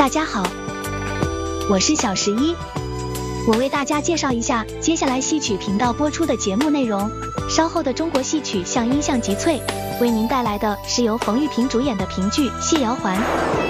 大家好，我是小11，我为大家介绍一下接下来戏曲频道播出的节目内容。稍后的中国戏曲像音像集萃为您带来的是由冯玉萍主演的评剧《谢瑶环》。